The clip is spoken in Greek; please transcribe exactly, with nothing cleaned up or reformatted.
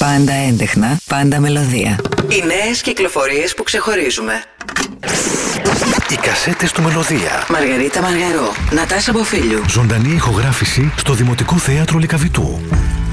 Πάντα έντεχνα, πάντα μελωδία. Οι νέες κυκλοφορίες που ξεχωρίζουμε. Οι κασέτες του Μελωδία. Μαργαρίτα Μαργαρό, Νατάσα Μποφίλιου. Ζωντανή ηχογράφηση στο Δημοτικό Θέατρο Λυκαβητού.